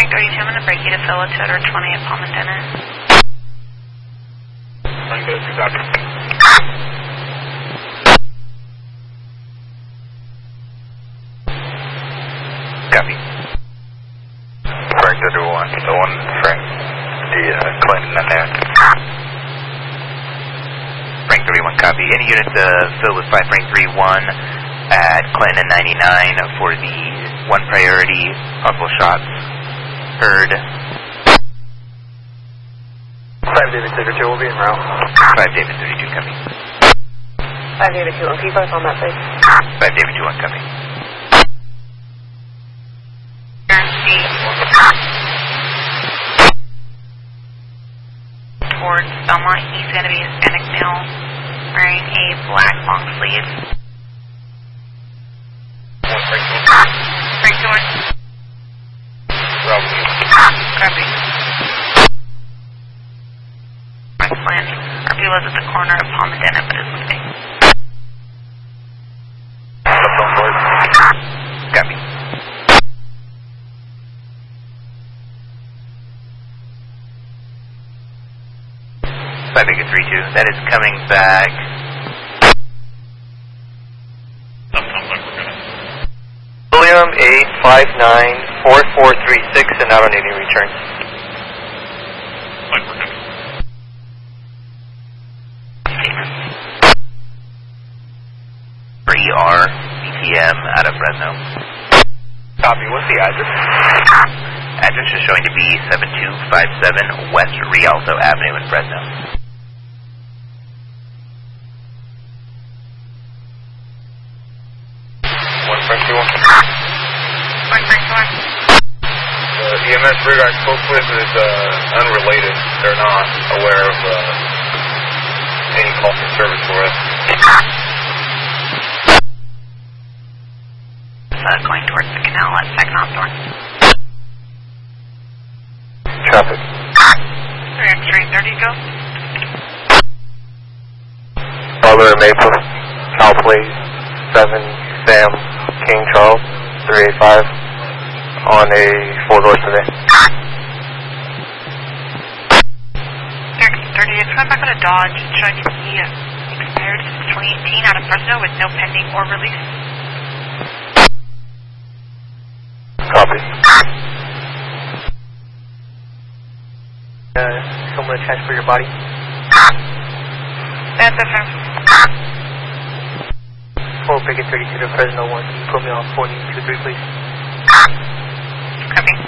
332, I'm going to break you to fill a 2 or 20 at Palm and Dennis. Copy. Frank 31, the one Frank, the Clinton in there. Frank 31, copy. Any units filled with 5 Frank 31 at Clinton and 99 for the 1 priority, possible shots heard. 5 David 32 will be en route. 5 David 32, copy. 5 David 2, can you focus on that, please? 5 David 21, copy. Towards Belmont, he's going to be a Hispanic male wearing a black long sleeve. Frank Dorn. Copy. My plan. RP was at the corner of Palm and Dennis, but is moving. Copy. Big 32, that is coming back. William 8594436 and not on any return. For ER, BTM out of Fresno. Copy, what's the address? Address is showing to be 7257 West Rialto Avenue in Fresno. The EMS rig I spoke with is unrelated. They're not aware of any call for service for us. Going towards the canal at Second Osborne. Traffic. 330, go. Father Maple, Cal Place, 7 Sam King Charles, 385 on a 4-door today. 30, it's coming back on a Dodge, showing to be expired since 2018 out of Fresno with no pending or release. Copy. Someone to transfer your body? That's FM. 4 Picket 32 to Fresno 1. Can you put me on 4023, please? Copy.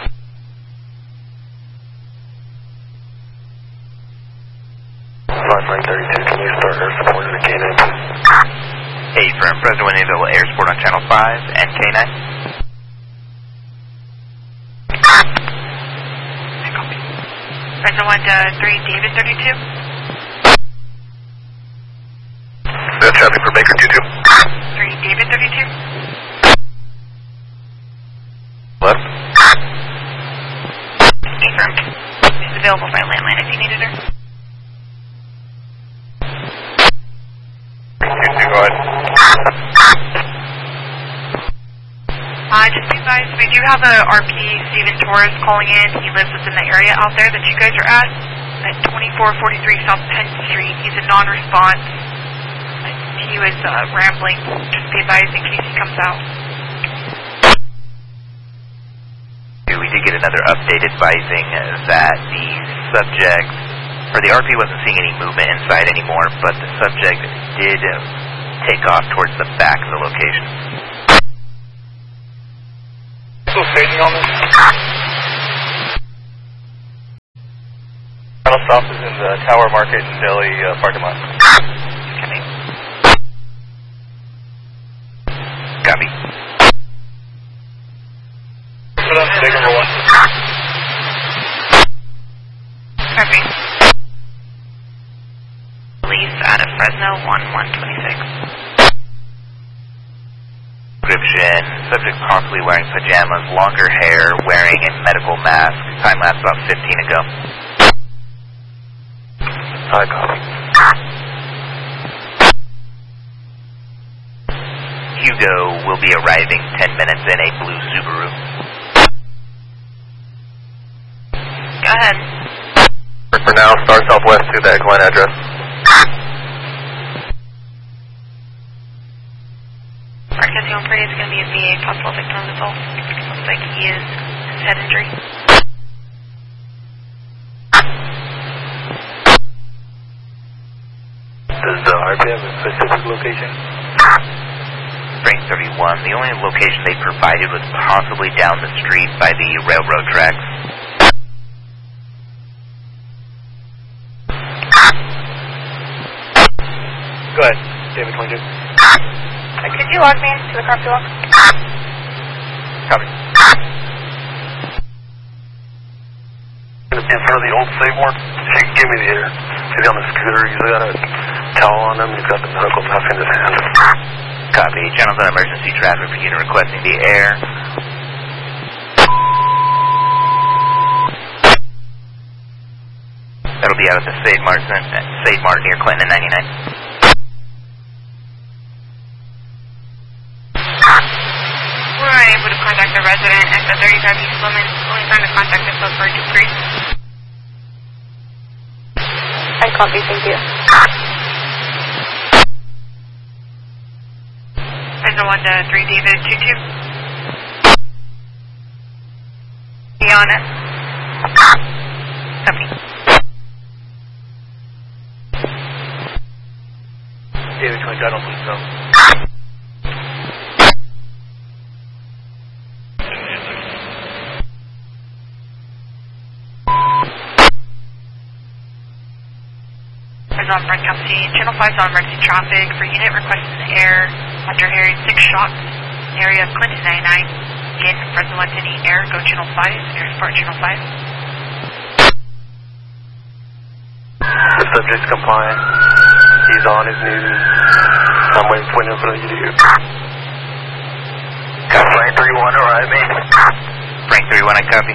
Frank 32, can you start air support at K9, please? Hey, from Fresno and Available Air Support on Channel 5 and K9. Fresno 1 to 3 David 32. That's traffic for Baker 22. 3 David 32. Hello? Affirmed. She's available by landline if you needed her. Go ahead. Just you guys, we do have a RP, Steven Torres, calling in. He lives within the area out there that you guys are at 2443 South Penn Street. He's a non-response. He was rambling. Just be advised in case he comes out. We did get another update advising that the subject, or the RP wasn't seeing any movement inside anymore, but the subject did take off towards the back of the location. Still staging on this? Final stop is in the Tower Market and Deli parking lot. Copy. Put on stick number 1. Copy. Police out of Fresno 1126. Description, subject possibly wearing pajamas, longer hair, wearing a medical mask. Time lapse about 15 ago. Hi, copy. Hugo will be arriving 10 minutes in a blue Subaru. For now, start southwest to that Glen address. Arctic Zone Pretty is going to be a VA possible victim of assault. Looks like he is head injury. Does the RP have a specific location? Frank 31, the only location they provided was possibly down the street by the railroad tracks. Go ahead, David 22. Could you log me into the copy walk? Copy. In front of the old Seymour, if you can give me the air. He's on the scooter, he's got a towel on him, he's got the medical muff in his hand. Copy. Channels on emergency traffic for unit requesting the air. That'll be out at the Save Mart near Clinton and 99. We're unable to contact the resident at the 35 East Lemon. Only trying to contact the for Dupree. I copy, thank you. There's a 1-3 David 22. Be on it. Copy. David 22, I don't believe so. On Brent County, Channel 5 is on emergency traffic for unit requesting the air after hearing 6 shots in the area of Clinton 99. Again, Fresno wants any air, go Channel 5, air support Channel 5. The subject's compliant. He's on his knees. I'm waiting for him for you to do. Frank 31, alright, man. Frank 31, I copy.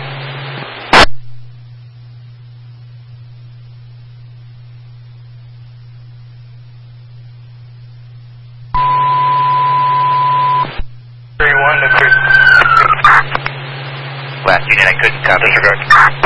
Last unit, I couldn't copy. Disregard.